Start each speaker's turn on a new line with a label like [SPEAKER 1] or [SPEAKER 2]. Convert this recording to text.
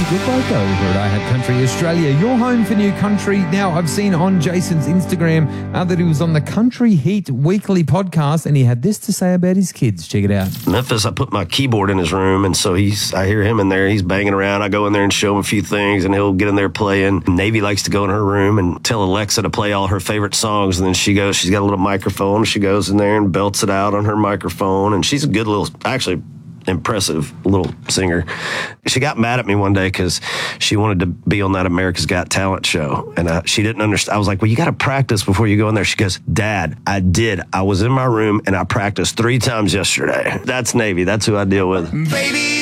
[SPEAKER 1] good bloke though here at I Had Country Australia, your home for new country. Now, I've seen on Jason's Instagram that he was on the Country Heat Weekly podcast, and he had this to say about his kids. Check it out.
[SPEAKER 2] Memphis, I put my keyboard in his room, and so I hear him in there. He's banging around. I go in there and show him a few things, and he'll get in there playing. Navy likes to go in her room and tell Alexa to play all her favorite songs, and then she's got a little microphone. She goes in there and belts it out on her microphone, and she's a good little, actually impressive little singer. She got mad at me one day because she wanted to be on that America's Got Talent show, and she didn't understand. I was like, well, you got to practice before you go in there. She goes, Dad, I did. I was in my room and I practiced 3 times yesterday. That's Navy. That's who I deal with.
[SPEAKER 3] Baby.